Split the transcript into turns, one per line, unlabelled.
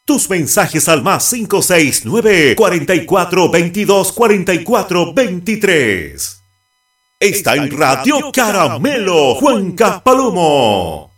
Tus mensajes al más 569 44 22 44 23. Está en Radio Caramelo, Juan Palomo.